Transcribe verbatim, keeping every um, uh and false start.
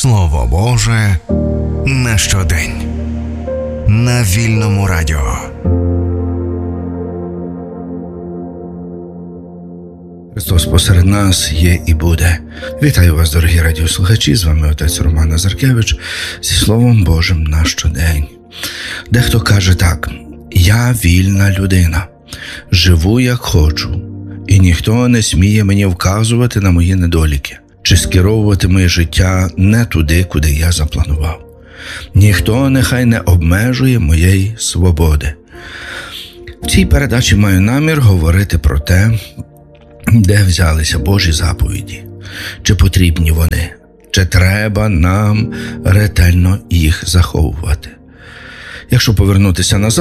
Слово Боже на щодень. На Вільному радіо. Христос посеред нас є і буде. Вітаю вас, дорогі радіослухачі, з вами отець Роман Назаркевич зі Словом Божим на щодень. Дехто каже так: «Я вільна людина, живу як хочу, і ніхто не сміє мені вказувати на мої недоліки, чи скеровувати моє життя не туди, куди я запланував. Ніхто нехай не обмежує моєї свободи». В цій передачі маю намір говорити про те, де взялися Божі заповіді, чи потрібні вони, чи треба нам ретельно їх заховувати. Якщо повернутися назад,